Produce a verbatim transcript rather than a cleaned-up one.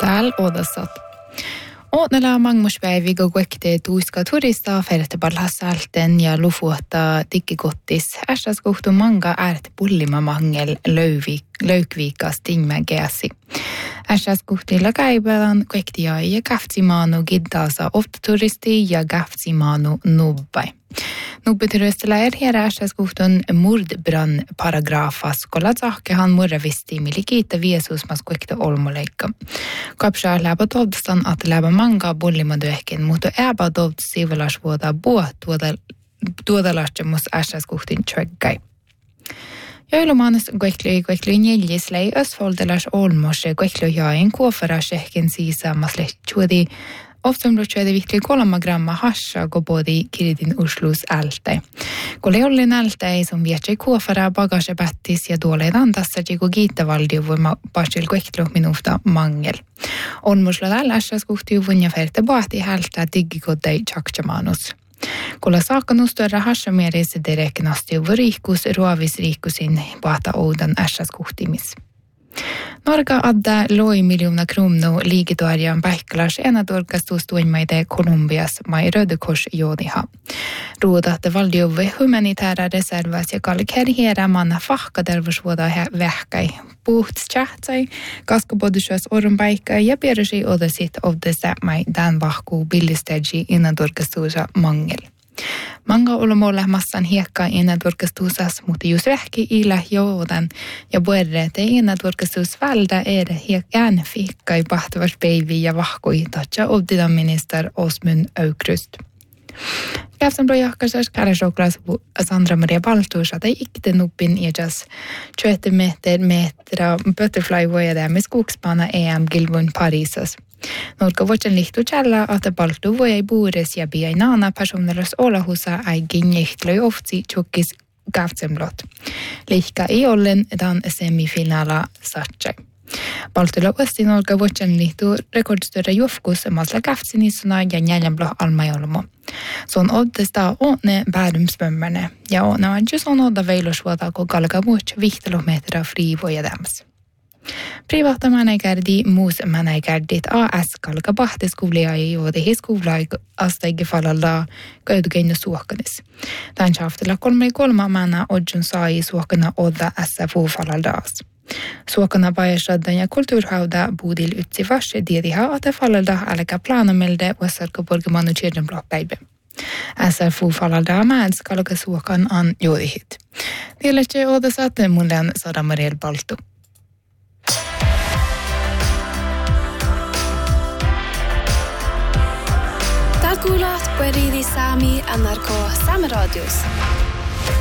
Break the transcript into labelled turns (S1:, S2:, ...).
S1: Täällä odasat. Ootnella mangmuspäivi goguekte tuiska turista ferte balhasalten ja lufuota tikkikottis. Ässäs kohtu manga äärt pullima mangel löyvik, löykviikas tingmägeäsi. Ässäs kohtilla käibälän kuektia ja käftsimaanu giddasa ofta turisti ja käftsimaanu nubbai. Nubbeturistilla er här ässäs kohtun mordbrann paragrafas kolla tsahkehan murravisti milikita viesusmas kuekta olmoleikka. Kapsaa läpä todistan, että läpä manga bullimaduehkin, mutta äpä todistan sivilasvuoda buo tuodalastemus ässäs kohtin tjöggai. Joulumaanus kueklui kueklui neljäslei ösfoldelas olmose kueklui jain kuofarasehken siisamas lehtsuodi. Ofta blottuade vihtli kolme gramma hasha gobodi kiridin uslus älte. Kun leollin älte som vietsi kuofara bagagebattis ja tuoleedan tässä jiku kiittävaldiuvun pasil kuektlu minusta mangel. Olmusla tällässäs kuhtiuvun ja ferte baati hältä diggikodei tjakjamanus. Kulla saakanus tuoda hashamieris direknastiuvu riikkus ruovis riikkusin baata oudan ässäs kuhtimis. Norga adda loi miljoona kronor liigituarjan pähkäläs enatorkastus tuimaide Kolumbias mai Rödekors joodiha. Ruudatte valdiuve humanitäära reservas ja kallikerhiera manna fahkatervusvuoda vähkäi. Puhts tjähtsai, kaskapodusas orunpaikka ja pierusi odasit ovdessa mai dan vahku billistegi enatorkastusa mangel. Manga olomolla massan hiekka enatorkastusas, mutta just vähki ila joudan ja puerre te enatorkastus välda ere hiek äänfikka i pahtavas päivi ja vahkoi tatsa ovdidan minister Osmund Aukrust. Käfsen projahkasas kärasoklas Sandra Maria Baltus, että ikte nuppin iäjas tjuette meter metra butterfly voidemme skogspana E M Gilbon Parisas. Norka vuotsen lihtu tjällä, että Baltu voi buures ja biai naana personeras olahusa äigin jehtlöi oftsi tjukkis käftsenblott. Lihka ei ollen dan semifinala satsai. Baltulla uesti norka vuotsen lihtu rekordstöre juofkus masla käftsinissuna ja njäljenblo almajolmo. Se on oddesta åne bärumsmömmerne ja åne on just on odda veilusvuota, kun kalka vuotsi vihtelometra friivojadäms. Privata manägärdi muus manägärdit A S kalka bahtiskuulia ja juodi hiskuulaa asteigi falalla käytökeino suokanis. Tämän shaftilla kolme kolma manna odjun sai suokana odda S F U falaldaas. Suokana bajashaddan ja kulturhauda budil ytsi vasse diediha, että falalda älkä planamelde uasarka borgamanu tjedenblokpäivä. S F U falalda mäns kalka suokan an juodihit. Tiedätkö odasat mulle Sara Mariel Baltu.
S2: Kuulat Poriidi Saami N R K Sameradios.